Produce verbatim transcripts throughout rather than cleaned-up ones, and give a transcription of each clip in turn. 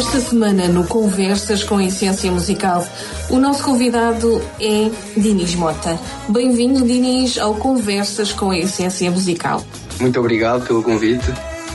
Esta semana no Conversas com a Essência Musical, o nosso convidado é Dinis Mota. Bem-vindo, Dinis, ao Conversas com a Essência Musical. Muito obrigado pelo convite.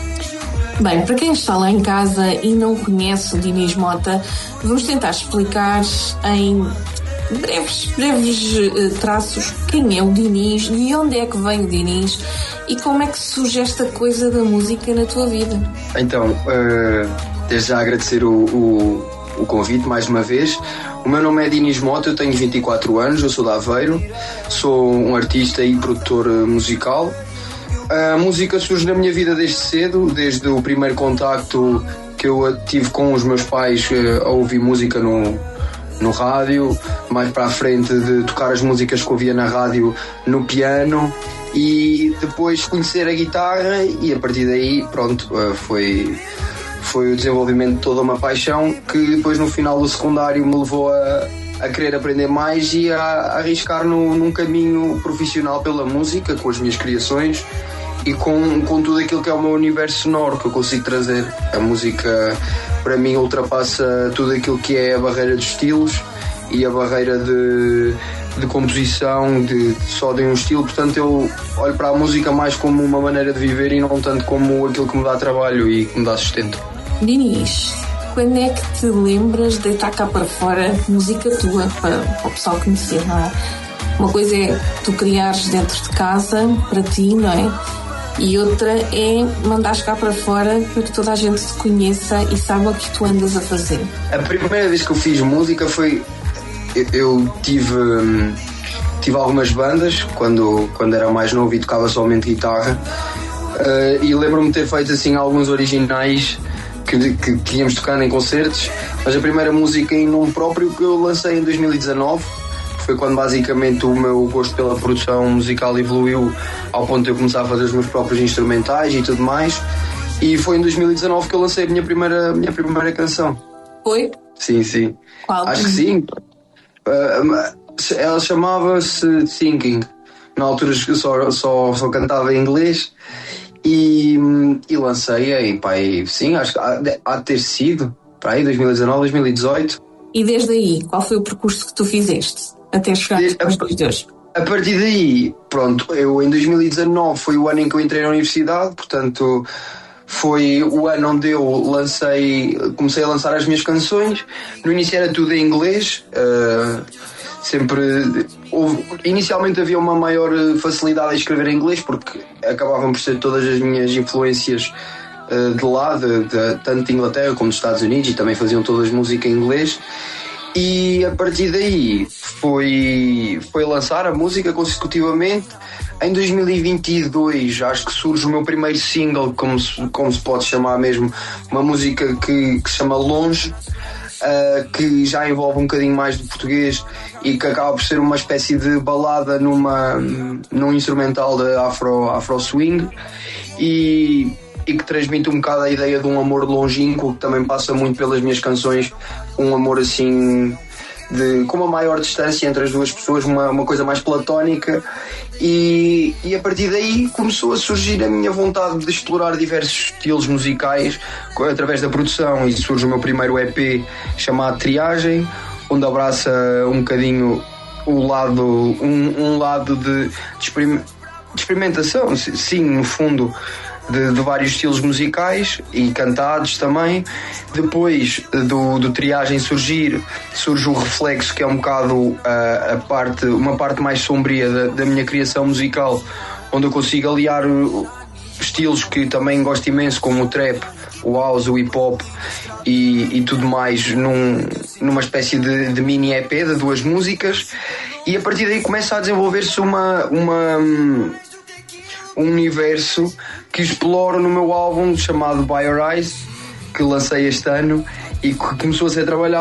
Bem, para quem está lá em casa e não conhece o Dinis Mota, vamos tentar explicar em breves, breves uh, traços quem é o Dinis, de onde é que vem o Dinis e como é que surge esta coisa da música na tua vida. Então, uh, desde já agradecer o, o, o convite mais uma vez. O meu nome é Dinis Mota, eu tenho vinte e quatro anos, eu sou de Aveiro, sou um artista e produtor musical. A música surge na minha vida desde cedo, desde o primeiro contacto que eu tive com os meus pais a ouvir música no, no rádio, mais para a frente de tocar as músicas que ouvia na rádio no piano e depois conhecer a guitarra e a partir daí, pronto, foi, foi o desenvolvimento de toda uma paixão que depois no final do secundário me levou a, a querer aprender mais e a, a arriscar no, num caminho profissional pela música, com as minhas criações e com, com tudo aquilo que é o meu universo sonoro que eu consigo trazer. A música para mim ultrapassa tudo aquilo que é a barreira dos estilos e a barreira de, de composição de, só de um estilo, portanto eu olho para a música mais como uma maneira de viver e não tanto como aquilo que me dá trabalho e que me dá sustento. Dinis, quando é que te lembras de deitar cá para fora música tua, para, para o pessoal conhecer, não é? Uma coisa é tu criares dentro de casa para ti, não é? E outra é mandares cá para fora para que toda a gente te conheça e saiba o que tu andas a fazer. A primeira vez que eu fiz música foi... Eu, eu tive, tive algumas bandas quando, quando era mais novo e tocava somente guitarra. Uh, e lembro-me de ter feito assim alguns originais que, que, que íamos tocando em concertos. Mas a primeira música em nome próprio que eu lancei em dois mil e dezanove foi quando basicamente o meu gosto pela produção musical evoluiu ao ponto de eu começar a fazer os meus próprios instrumentais e tudo mais. E foi em dois mil e dezanove que eu lancei a minha primeira, minha primeira canção. Foi? Sim, sim. Qual? Acho que sim. Uh, ela chamava-se Thinking. Na altura eu só, só, só cantava em inglês e, e lancei em, pá, sim, acho que há, há de ter sido para aí dois mil e dezanove, dois mil e dezoito. E desde aí, qual foi o percurso que tu fizeste até chegar aos dias de hoje? A partir daí, pronto, eu em dois mil e dezanove foi o ano em que eu entrei na universidade, portanto foi o ano onde eu lancei, comecei a lançar as minhas canções. No início era tudo em inglês, uh, sempre houve, inicialmente havia uma maior facilidade a escrever em inglês porque acabavam por ser todas as minhas influências uh, de lá, de, de, tanto de Inglaterra como dos Estados Unidos, e também faziam todas música em inglês. E a partir daí foi, foi lançar a música consecutivamente. Em dois mil e vinte e dois acho que surge o meu primeiro single, como se, como se pode chamar mesmo, uma música que, que se chama Longe, uh, que já envolve um bocadinho mais de português e que acaba por ser uma espécie de balada numa, num instrumental de afro, afro swing e, e que transmite um bocado a ideia de um amor longínquo, que também passa muito pelas minhas canções, um amor assim... De, com uma maior distância entre as duas pessoas, uma, uma coisa mais platónica e, e a partir daí começou a surgir a minha vontade de explorar diversos estilos musicais através da produção e surge o meu primeiro E P chamado Triagem, onde abraça um bocadinho o lado, um, um lado de, de, experim, de experimentação, sim, no fundo, De, de vários estilos musicais e cantados também. Depois do, do Triagem surgir, surge o Reflexo, que é um bocado a, a parte, uma parte mais sombria da, da minha criação musical, onde eu consigo aliar estilos que também gosto imenso, como o trap, o house, o hip hop e, e tudo mais, num, numa espécie de, de mini E P de duas músicas, e a partir daí começa a desenvolver-se uma, uma um universo que exploro no meu álbum chamado By Your Eyes, que lancei este ano e que começou a ser trabalhado